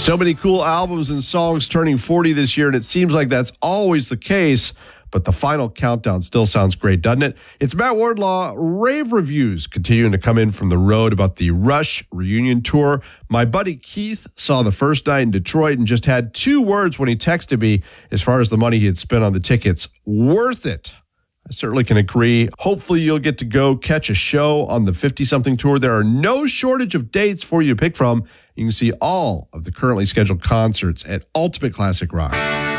So many cool albums and songs turning 40 this year, and it seems like that's always the case, but the final countdown still sounds great, doesn't it? It's Matt Wardlaw. Rave reviews continuing to come in from the road about the Rush reunion tour. My buddy Keith saw the first night in Detroit and just had 2 words when he texted me as far as the money he had spent on the tickets. Worth it. I certainly can agree. Hopefully you'll get to go catch a show on the 50-something tour. There are no shortage of dates for you to pick from. You can see all of the currently scheduled concerts at Ultimate Classic Rock.